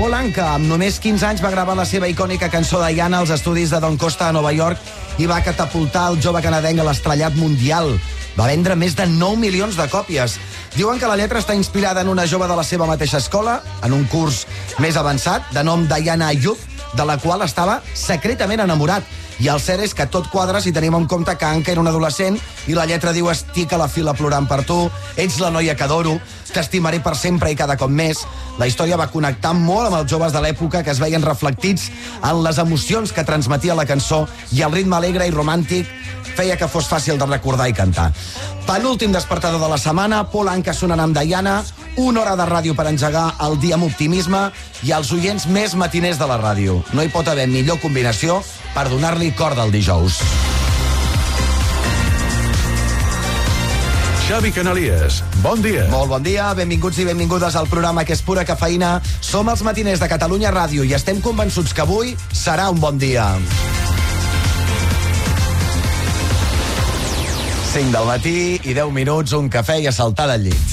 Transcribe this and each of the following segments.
Paul Anka, amb només 15 anys, va gravar la seva icònica cançó Diana als estudis de Don Costa a Nova York i va catapultar el jove canadenc a l'estrellat mundial. Va vendre més de 9 milions de còpies. Diuen que la lletra està inspirada en una jove de la seva mateixa escola, en un curs més avançat, de nom Diana Ayub, de la qual estava secretament enamorat. I el cert és que tot quadra si tenim en compte que Anka era un adolescent i la lletra diu: estic a la fila plorant per tu, ets la noia que adoro, t'estimaré per sempre i cada cop més. La història va connectar molt amb els joves de l'època que es veien reflectits en les emocions que transmetia la cançó i el ritme alegre i romàntic feia que fos fàcil de recordar i cantar. Penúltim despertador de la setmana, Paul Anka sonant amb Diana, una hora de ràdio per engegar el dia amb optimisme i els oients més matiners de la ràdio. No hi pot haver millor combinació per donar-li corda al dijous. Xavi Canalies, bon dia. Molt bon dia, benvinguts i benvingudes al programa que és pura cafeïna. Som els matiners de Catalunya Ràdio i estem convençuts que avui serà un bon dia. 5 del matí i 10 minuts, un cafè i a saltar del llit.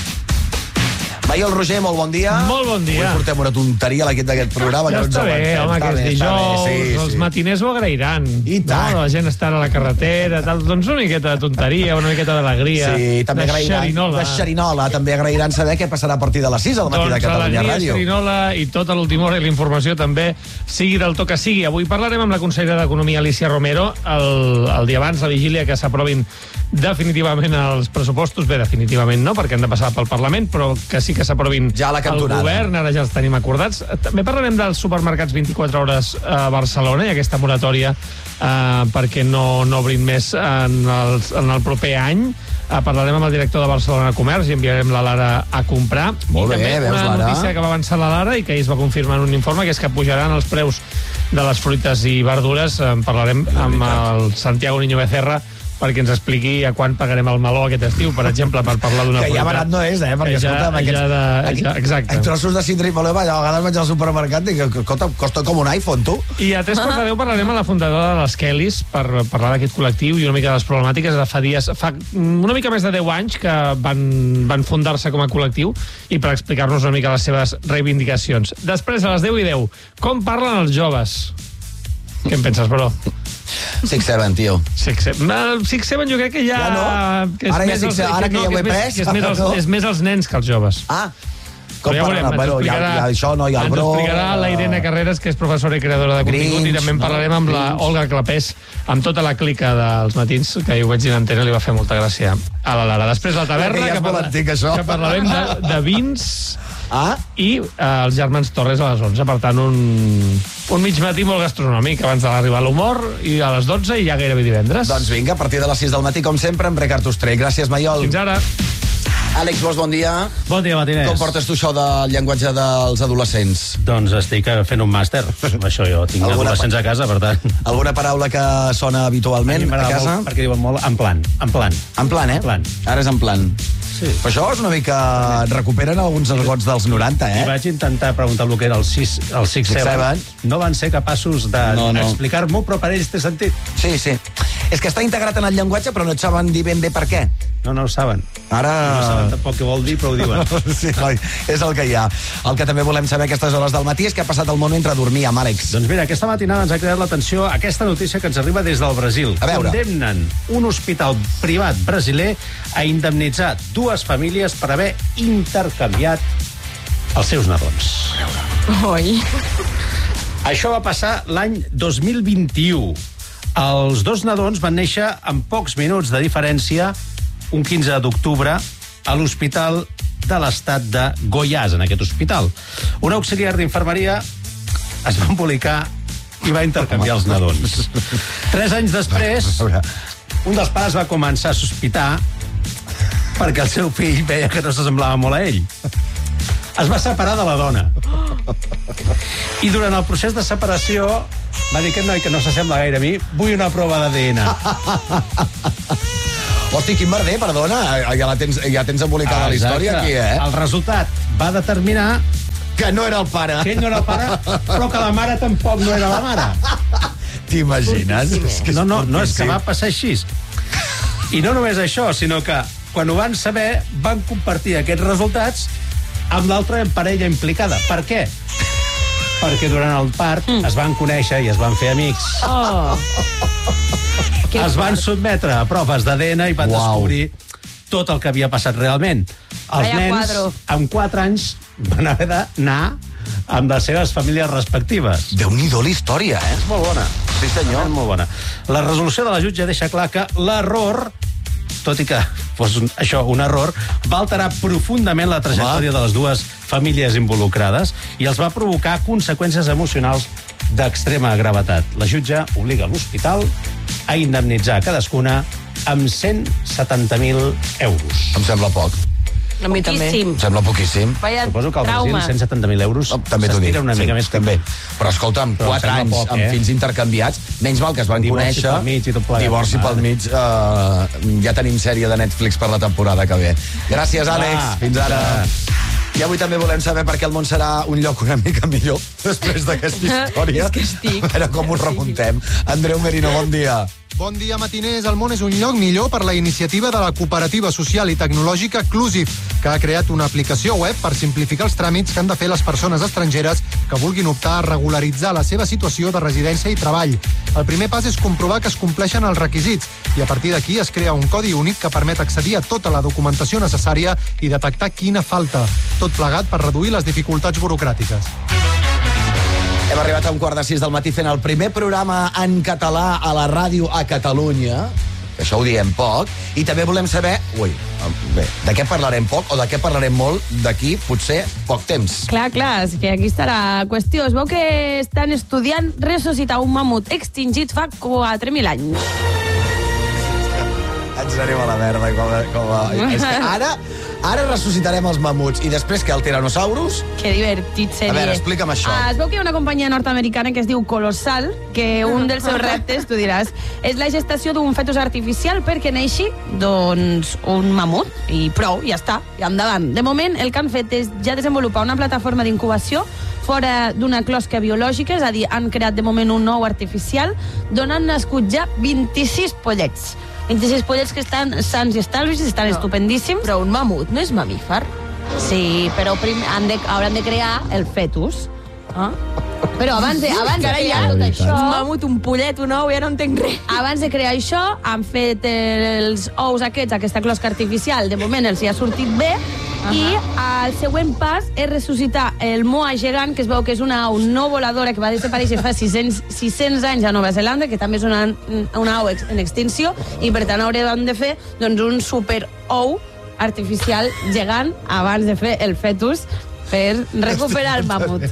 Maiol Roger, molt bon dia. Molt bon dia. Avui portem una tonteria a l'equip d'aquest programa. Ja està bé, home, que és dijous, els matiners ho agrairan. I tant. La gent estarà a la carretera, tal, doncs una miqueta de tonteria, una miqueta d'alegria. Sí, també agrairan. De xerinola. També agrairan saber què passarà a partir de les 6 del matí de Catalunya Ràdio. Doncs alegria, xerinola i tota l'última hora i la informació també, sigui del to que sigui. Avui parlarem amb la consellera d'Economia, Alícia Romero, el dia abans, la vigília, que s'aprovin definitivament els pressupostos. Bé, definitivament no, perquè han de passar pel Parlament, però que sí que s'aprovin ja la el govern, ara ja els tenim acordats. També parlarem dels supermercats 24 hores a Barcelona i aquesta moratòria perquè no obrin més en el proper any. Parlarem amb el director de Barcelona Comerç i enviarem la Lara a comprar. Molt bé, veus, una Lara? notícia que va avançar la Lara i que ahir es va confirmar en un informe, que és que pujaran els preus de les fruites i verdures. Parlarem amb el Santiago Niño Becerra perquè ens expliqui a quan pagarem el meló aquest estiu, per exemple, per parlar d'una fruita. Que ja barat no és, perquè escolta, exacte. Trossos de cindre i meló, a vegades vaig al supermercat i costa com un iPhone, tu. I a 3:10 parlarem amb la fundadora de les Kellys per parlar d'aquest col·lectiu i una mica de les problemàtiques. Fa una mica més de 10 anys que van fundar-se com a col·lectiu i per explicar-nos una mica les seves reivindicacions. Després, a les 10:10, com parlen els joves? Què en penses, bro? 6-7, tio. 6-7 jo crec que ja... Ja no? Ara ja 6-7, ara que ja ho he pres. És més els nens que els joves. Ah, com ja parlen? Bueno, ja això no, hi ha el bro... Ens explicarà la Irene Carreras, que és professora i creadora de contingut, i també en parlarem amb la Olga Clapés, amb tota la clica dels matins, que jo ho vaig dir a l'antena, li va fer molta gràcia a la Lara. Després la taverna, que parlarem de vins... i els germans Torres a les 11, per tant un mig matí molt gastronòmic abans d'arribar a l'humor, i a les 12 i ja gairebé divendres. Doncs vinga, a partir de les 6 del matí, com sempre, amb Ricard Ostrell. Gràcies, Maiol. Fins ara. Àlex Bosch, bon dia. Bon dia, matiners. Com portes tu això del llenguatge dels adolescents? Doncs estic fent un màster. Això jo tinc adolescents a casa, per tant. Alguna paraula que sona habitualment a casa? Molt, perquè diuen molt en plan. En plan, eh? Ara és en plan. Sí. Però això és una mica... Recuperen alguns argots dels 90, eh? I vaig intentar preguntar el que era el 6-7. No van ser capaços d'explicar-m'ho, però per ells té sentit. Sí. És que està integrat en el llenguatge, però no et saben dir ben bé per què. No ho saben. Ara... No saben tampoc què vol dir, però ho diuen. Sí, coi, és el que hi ha. El que també volem saber a aquestes hores del matí és què ha passat el món mentre dormia, amb Àlex. Doncs mira, aquesta matinada ens ha cridat l'atenció aquesta notícia que ens arriba des del Brasil. A veure. Condemnen un hospital privat brasiler a indemnitzar 2 famílies per haver intercanviat els seus nadons. Oi. Això va passar l'any 2021. Els 2 nadons van néixer amb pocs minuts de diferència un 15 d'octubre a l'hospital de l'estat de Goiás, en aquest hospital. Un auxiliar d'infermeria es va embolicar i va intercanviar els nadons. 3 anys després, un dels pares va començar a sospitar perquè el seu fill veia que no s'assemblava molt a ell. Es va separar de la dona. I durant el procés de separació va dir: aquest noi que no s'assembla gaire a mi, vull una prova d'ADN. Hosti, quin merder, perdona. Ja tens embolicada la història aquí, eh? El resultat va determinar que no era el pare. Que ell no era el pare, però que la mare tampoc no era la mare. T'imagines? No, és que va passar així. I no només això, sinó que quan ho van saber, van compartir aquests resultats amb l'altra parella implicada. Per què? perquè durant el part es van conèixer i es van fer amics. Es van sotmetre a proves d'ADN i van descobrir tot el que havia passat realment. Els nens, amb 4 anys, van haver d'anar amb les seves famílies respectives. Déu-n'hi-do la història, És molt bona. Sí, senyor. Molt bona. La resolució de la jutge deixa clar que l'error, tot i que fos això un error, va alterar profundament la trajectòria de les dues famílies involucrades i els va provocar conseqüències emocionals d'extrema gravetat. La jutge obliga l'hospital a indemnitzar cadascuna amb 170.000 euros. Em sembla poc. A mi també. Em sembla poquíssim. Suposo que el Brasil, 170.000 euros, també t'ho dic. s'estira una mica més. També. Però escolta, amb 4 anys, amb fills intercanviats, menys mal que es van conèixer. Divorci pel mig. Ja tenim sèrie de Netflix per la temporada que ve. Gràcies, Àlex. Fins ara. I avui també volem saber per què el món serà un lloc una mica millor després d'aquesta història. És que estic. A veure com ho remuntem. Andreu Merino, bon dia. Bon dia, matiners. El món és un lloc millor per la iniciativa de la cooperativa social i tecnològica Clusiv, que ha creat una aplicació web per simplificar els tràmits que han de fer les persones estrangeres que vulguin optar a regularitzar la seva situació de residència i treball. El primer pas és comprovar que es compleixen els requisits i a partir d'aquí es crea un codi únic que permet accedir a tota la documentació necessària i detectar quina falta. Tot plegat per reduir les dificultats burocràtiques. Hem arribat a 5:45 del matí fent el primer programa en català a la ràdio a Catalunya, que això ho diem poc, i també volem saber, de què parlarem poc o de què parlarem molt d'aquí, potser, poc temps. Clar, és que aquí està la qüestió. Es veu que estan estudiant ressuscitar un mamut extingit fa 4.000 anys. Ens anem a la merda. És que ara ressuscitarem els mamuts i després que el Tyrannosaurus... Que divertit seria. A veure, explica'm això. Es veu que hi ha una companyia nord-americana que es diu Colossal, que un dels seus reptes, tu diràs, és la gestació d'un fetus artificial perquè neixi, doncs, un mamut. I prou, ja està, i endavant. De moment, el que han fet és ja desenvolupar una plataforma d'incubació fora d'una closca biològica, és a dir, han creat de moment un nou artificial, d'on han nascut ja 26 pollets. 26 pollets que estan sants i estalvis, estan estupendíssims. Però un mamut no és mamífer? Sí, però hauran de crear el fetus. Però abans de crear tot això... Un mamut, un pollet, un ou, ja no entenc res. Abans de crear això, han fet els ous aquests, aquesta closca artificial. De moment els hi ha sortit bé. I el següent pas és ressuscitar el moa gegant, que es veu que és una au no voladora que va desaparèixer fa 600 anys a Nova Zelanda, que també és una au en extinció, i per tant haurem de fer doncs, un super ou artificial gegant abans de fer el fetus per recuperar el mamut.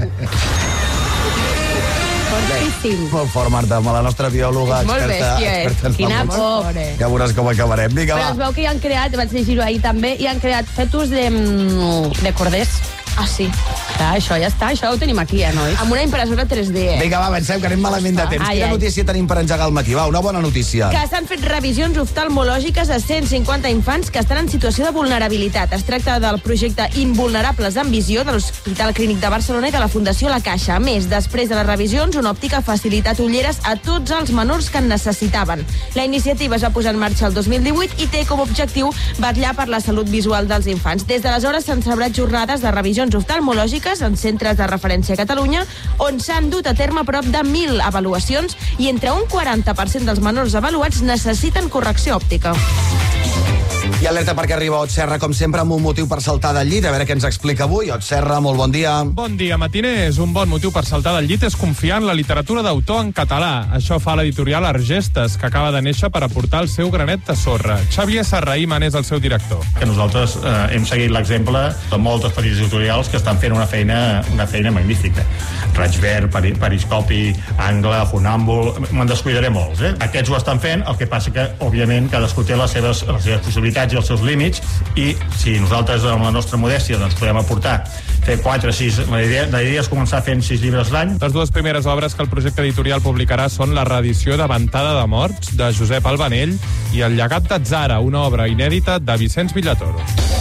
Fortíssim. Molt fort, Marta, amb la nostra biòloga molt experta. Quina por. Ja veuràs com acabarem. Vinga, però es veu que hi han creat, vaig llegir-ho ahir també, hi han creat fetus de corders. Ah, sí. Clar, això ja està, això ho tenim aquí, nois? Amb una impressora 3D, Vinga, va, avancem, que anem malament de temps. Quina notícia tenim per engegar el matí? Va, una bona notícia. Que s'han fet revisions oftalmològiques a 150 infants que estan en situació de vulnerabilitat. Es tracta del projecte Invulnerables amb Visió de l'Hospital Clínic de Barcelona i de la Fundació La Caixa. A més, després de les revisions, una òptica ha facilitat ulleres a tots els menors que en necessitaven. La iniciativa es va posar en marxa el 2018 i té com a objectiu vetllar per la salut visual dels infants. Des d'aleshores s'han celebrat jornades de revisions oftalmològiques en centres de referència a Catalunya, on s'han dut a terme prop de 1.000 avaluacions i entre un 40% dels menors avaluats necessiten correcció òptica. I alerta perquè arriba Ot Serra, com sempre, amb un motiu per saltar del llit. A veure què ens explica avui. Ot Serra, molt bon dia. Bon dia, matiners. Un bon motiu per saltar del llit és confiar en la literatura d'autor en català. Això fa l'editorial Argestes, que acaba de néixer per aportar el seu granet de sorra. Xavier Serraïman és el seu director. Que nosaltres hem seguit l'exemple de moltes petites editorials que estan fent una feina magnífica. Raig Verd, Periscopi, Angle, Funàmbul... Me'n descuidaré molts, Aquests ho estan fent, el que passa que, òbviament, cadascú té les seves possibilitats i els seus límits, i si nosaltres amb la nostra modèstia doncs podem aportar fer 4 o 6, la idea és començar fent 6 llibres l'any. Les dues primeres obres que el projecte editorial publicarà són la reedició de Ventada de Morts, de Josep Albanell, i El llegat d'Atzara, una obra inèdita de Vicenç Villatoro.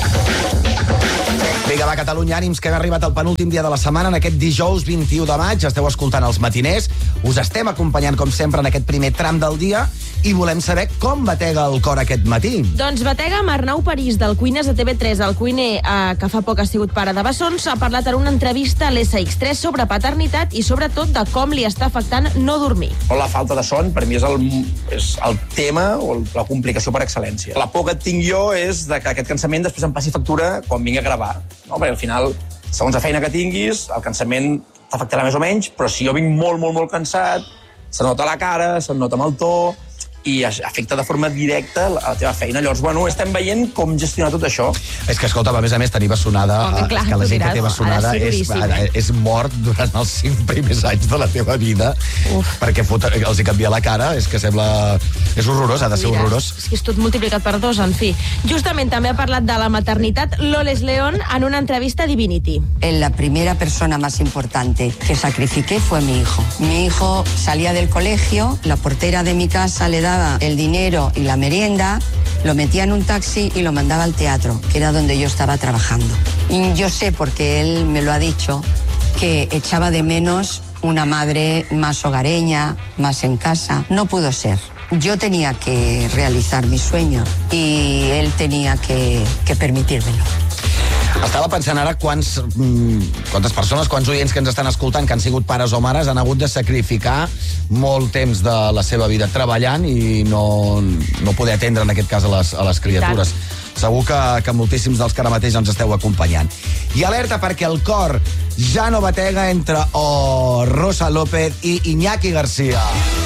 Vinga, va, Catalunya, ànims, que hem arribat al penúltim dia de la setmana, en aquest dijous 21 de maig. Esteu escoltant Els Matiners. Us estem acompanyant, com sempre, en aquest primer tram del dia. i volem saber com batega el cor aquest matí. Doncs batega amb Arnau París, del Cuines de TV3. El cuiner, que fa poc ha sigut pare de bessons, ha parlat en una entrevista a l'SX3 sobre paternitat i sobretot de com li està afectant no dormir. La falta de son, per mi, és el tema o la complicació per excel·lència. La por que et tinc jo és de que aquest cansament després em passi factura quan vingui a gravar. No? Perquè al final, segons la feina que tinguis, el cansament t'afectarà més o menys, però si jo vinc molt cansat, se nota a la cara, se nota amb el to, i afecta de forma directa a la teva feina. Llavors, bueno, estem veient com gestionar tot això. És que, escolta, a més, tenir bessonada, clar, que la gent que té bessonada és mort durant els 5 primers anys de la teva vida, perquè els hi canvia la cara, és que sembla... És horrorós, ha de ser horrorós. És que és tot multiplicat per 2, en fi. Justament també ha parlat de la maternitat Loles León en una entrevista a Divinity. La primera persona más importante que sacrifiqué fue mi hijo. Mi hijo salía del colegio, la portera de mi casa le daba el dinero y la merienda, lo metía en un taxi y lo mandaba al teatro, que era donde yo estaba trabajando. Y yo sé, porque él me lo ha dicho, que echaba de menos una madre más hogareña, más en casa. No pudo ser. Yo tenía que realizar mi sueño y él tenía que permitírmelo. Estava pensant ara quantes persones, quants oients que ens estan escoltant que han sigut pares o mares han hagut de sacrificar molt temps de la seva vida treballant i no poder atendre, en aquest cas, a les criatures. Segur que moltíssims dels que ara mateix ens esteu acompanyant. I alerta, perquè el cor ja no batega entre Rosa López i Iñaki Garcia.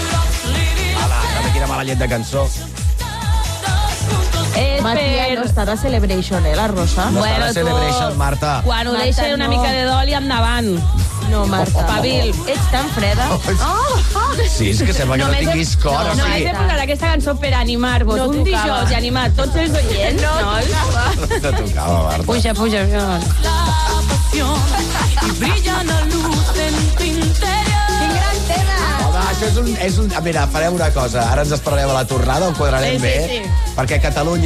Quina mala llet de cançó. Matia, no està de Celebration, la Rosa? No està de Celebration, Marta. Quan ho deixa una mica de dol i endavant. No, Marta. Pavil. Ets tan freda. Sí, és que sembla que no tinguis cor. No, he de posar aquesta cançó per animar-vos un dijous i animar tots els oients. No te tocava, Marta. Puja. La pasión y brilla la luz en tu interior. Quin gran tema! Home, això és un... Mira, farem una cosa. Ara ens esperarem a la tornada, ho quadrarem bé, perquè Catalunya